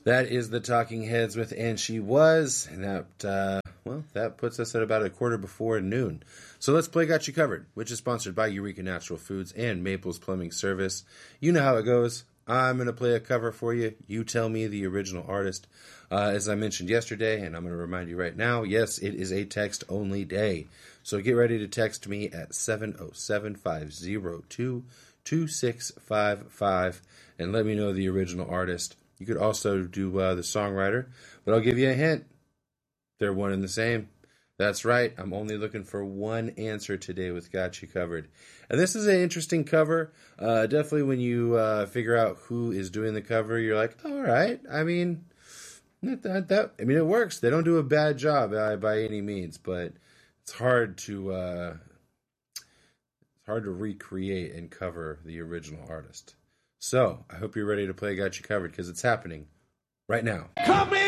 That is the Talking Heads with And She Was. And that puts us at about a quarter before noon. So let's play Got You Covered, which is sponsored by Eureka Natural Foods and Maples Plumbing Service. You know how it goes. I'm going to play a cover for you. You tell me the original artist. As I mentioned yesterday, and I'm going to remind you right now, yes, it is a text-only day. So get ready to text me at 707-502-2655 and let me know the original artist. You could also do the songwriter, but I'll give you a hint. They're one and the same. That's right. I'm only looking for one answer today with Got You Covered. And this is an interesting cover. Definitely when you figure out who is doing the cover, you're like, all right. I mean, it works. They don't do a bad job by any means, but it's hard to recreate and cover the original artist. So I hope you're ready to play Got You Covered because it's happening right now. Come